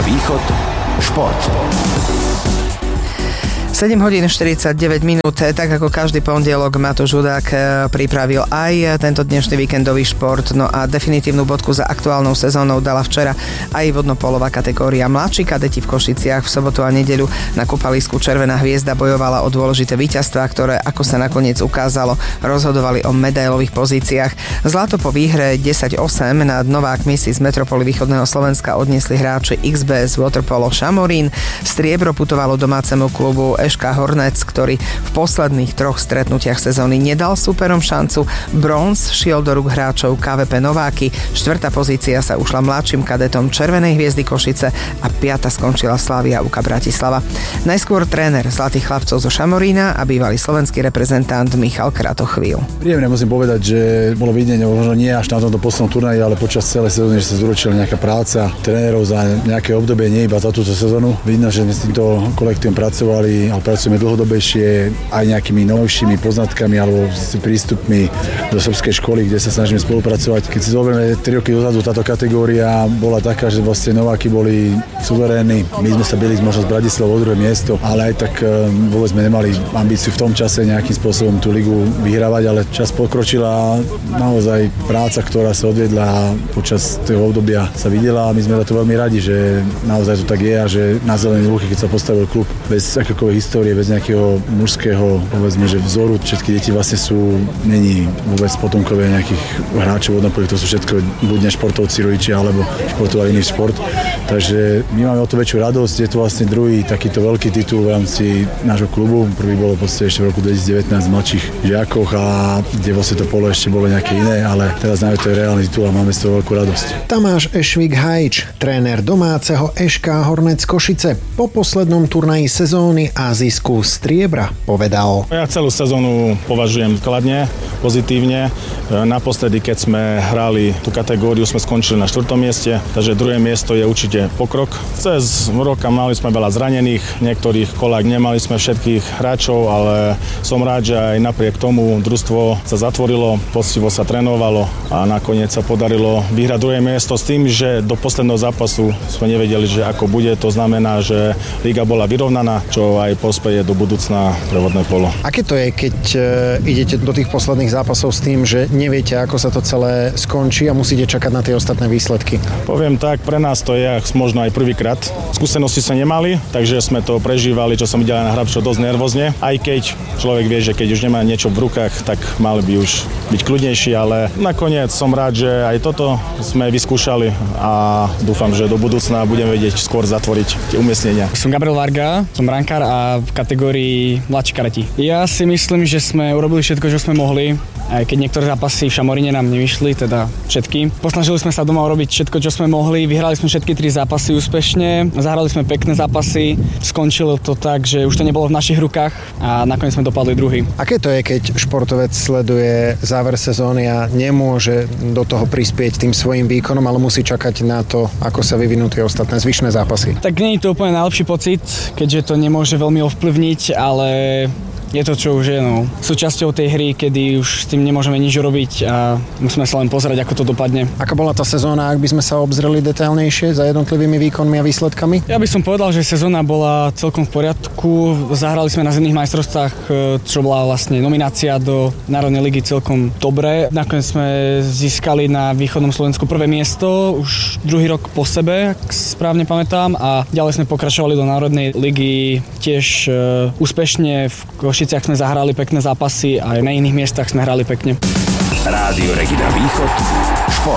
Východ šport. 7 hodín 49 minút, tak ako každý pondelok Matúš Hudák pripravil aj tento dnešný víkendový šport. No a definitívnu bodku za aktuálnou sezónou dala včera aj vodnopolová kategória mladší kadeti v Košiciach. V sobotu a nedeľu na kúpalisku Červená hviezda bojovala o dôležité víťazstvá, ktoré, ako sa nakoniec ukázalo, rozhodovali o medailových pozíciách. Zlato po výhre 10-8 nad Novákmi si z metropoly východného Slovenska odniesli hráči XBS Waterpolo Šamorín. Striebro putovalo domácemu klubu SK Hornec, ktorý v posledných troch stretnutiach sezóny nedal súperom šancu. Bronz šiel do rúk hráčov KVP Nováky, 4. pozícia sa ušla mladším kadetom Červenej hviezdy Košice a 5. skončila Slavia UK Bratislava. Najskôr tréner Zlatých chlapcov zo Šamorína a bývalý slovenský reprezentant Michal Kratochvíl. Príjemne musím povedať, že bolo vidieť, možno nie až na tomto poslednom turnaji, ale počas celej sezóny, že sa zúročila nejaká práca trénerov za nejaké obdobie, nie iba za túto sezónu. Vidno, že sme s týmto kolektívom pracovali, pracujeme dlhodobejšie aj nejakými novšími poznatkami alebo prístupmi do srbskej školy, kde sa snažíme spolupracovať. Keď si zoberieme 3 roky dozadu, táto kategória bola taká, že vlastne Nováky boli suverénni. My sme sa bili možno z Bratislavou o druhé miesto, ale aj tak vôbec sme nemali ambíciu v tom čase nejakým spôsobom tú ligu vyhrávať, ale čas pokročila, naozaj práca, ktorá sa odviedla počas toho obdobia sa videla a my sme za to veľmi radi, že naozaj to tak je a že na zelené lúky, keď sa postavil klub bez akékoľvek histórie, bez nejakého mužského, povedzme, že vzoru. Všetky deti vlastne není vôbec potomkovia nejakých hráčov vodnopoli, to sú všetko buď nešportovci, rodičia, alebo športovali iný šport. Takže my máme o to väčšiu radosť. Je to vlastne druhý takýto veľký titul v rámci nášho klubu. Prvý bol v podstate ešte v roku 2019 v mladších žiakoch a kde vlastne to polo ešte bolo nejaké iné, ale teraz to je reálny titul a máme z toho veľkú radosť. Tamáš Ešvik Hajč, tréner domáceho SK Hornec Košice, po poslednom turnaji sezóny a zisku striebra povedal. Ja celú sezónu považujem kladne, pozitívne. Naposledy, keď sme hrali tú kategóriu, sme skončili na 4. mieste, takže druhé miesto je určite pokrok. Cez roka mali sme veľa zranených, niektorých kolách nemali sme všetkých hráčov, ale som rád, že aj napriek tomu družstvo sa zatvorilo, poctivo sa trénovalo a nakoniec sa podarilo vyhrať druhé miesto s tým, že do posledného zápasu sme nevedeli, že ako bude. To znamená, že liga bola vyrovnaná, čo aj pospeje do budúcna pre vodné polo. Aké to je, keď idete do tých posledných zápasov s tým, že neviete, ako sa to celé skončí a musíte čakať na tie ostatné výsledky? Poviem tak, pre nás to je možno aj prvýkrát. Skúsenosti sa nemali, takže sme to prežívali, čo som videl na hráčov dosť nervózne. Aj keď človek vie, že keď už nemá niečo v rukách, tak mal by už byť kľudnejší, ale nakoniec som rád, že aj toto sme vyskúšali a dúfam, že do budúcna budeme vedieť skôr zatvoriť tie umiestnenia. Som Gabriel Varga, som brankár a v kategórii mladší kadeti. Ja si myslím, že sme urobili všetko, čo sme mohli, aj keď niektoré zápasy v Šamoríne nám nevyšli, teda všetky. Posnažili sme sa doma urobiť všetko, čo sme mohli, vyhrali sme všetky 3 zápasy úspešne, zahrali sme pekné zápasy, skončilo to tak, že už to nebolo v našich rukách a nakoniec sme dopadli druhý. Aké to je, keď športovec sleduje záver sezóny a nemôže do toho prispieť tým svojím výkonom, ale musí čakať na to, ako sa vyvinú tie ostatné zvyšné zápasy? Tak nie je to úplne najlepší pocit, keďže to nemôže veľmi ovplyvniť, ale je to, čo už je súčasťou tej hry, kedy už s tým nemôžeme nič robiť a musíme sa len pozerať, ako to dopadne. Aká bola tá sezóna, ak by sme sa obzreli detailnejšie za jednotlivými výkonmi a výsledkami? Ja by som povedal, že sezóna bola celkom v poriadku. Zahrali sme na zimných majstrovstvách, čo bola vlastne nominácia do Národnej ligy celkom dobre. Nakoniec sme získali na východnom Slovensku prvé miesto, už druhý rok po sebe, ak správne pamätám, a ďalej sme pokračovali do Národnej ligy tiež úspešne. V Košiciach sme zahrali pekné zápasy a aj na iných miestach sme hrali pekne. Rádio Regina Východ šport.